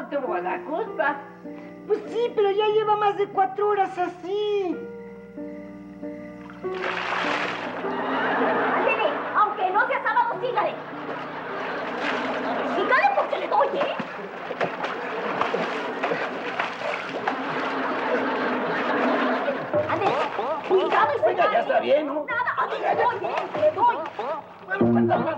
tuvo la culpa. Pues sí, pero ya lleva más de 4 horas así. Ándele, aunque no sea sábado, sígale. Sígale porque le doy, ¿eh? Ándele, cuidado y Oiga, ya está bien, ¿no? Nada, aquí le doy, ¿eh? Le doy. Bueno, cuéntame.